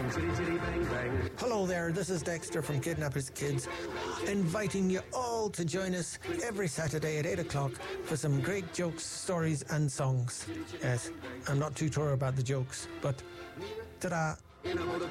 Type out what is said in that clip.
Hello there, this is Dexter from Kidnappers Kids, inviting you all to join us every Saturday at 8 o'clock for some great jokes, stories and songs. Yes, I'm not too sure about the jokes, but ta-da!